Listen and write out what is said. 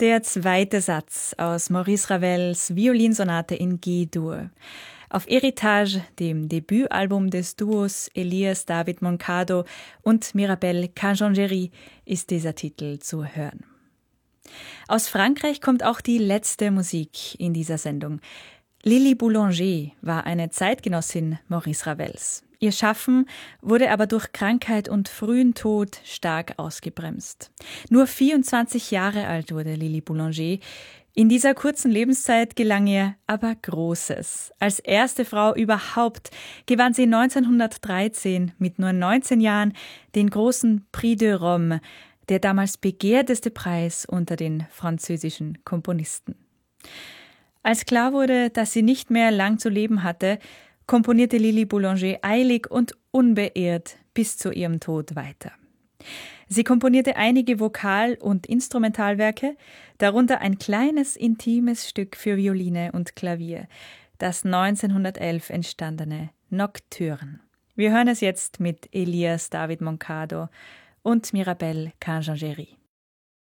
Der zweite Satz aus Maurice Ravels Violinsonate in G-Dur. Auf Héritage, dem Debütalbum des Duos Elias David Moncado und Mirabelle Cajangeri, ist dieser Titel zu hören. Aus Frankreich kommt auch die letzte Musik in dieser Sendung. Lili Boulanger war eine Zeitgenossin Maurice Ravels. Ihr Schaffen wurde aber durch Krankheit und frühen Tod stark ausgebremst. Nur 24 Jahre alt wurde Lili Boulanger. In dieser kurzen Lebenszeit gelang ihr aber Großes. Als erste Frau überhaupt gewann sie 1913 mit nur 19 Jahren den großen Prix de Rome, der damals begehrteste Preis unter den französischen Komponisten. Als klar wurde, dass sie nicht mehr lang zu leben hatte, komponierte Lili Boulanger eilig und unbeirrt bis zu ihrem Tod weiter. Sie komponierte einige Vokal- und Instrumentalwerke, darunter ein kleines, intimes Stück für Violine und Klavier, das 1911 entstandene Nocturne. Wir hören es jetzt mit Elias David Moncado und Mirabelle Cajangeri.